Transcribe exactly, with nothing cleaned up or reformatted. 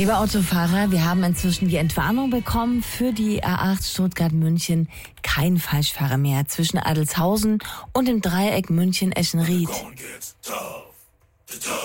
Lieber Autofahrer, wir haben inzwischen die Entwarnung bekommen für die A acht Stuttgart-München. Kein Falschfahrer mehr zwischen Adelshausen und dem Dreieck München-Eschenried.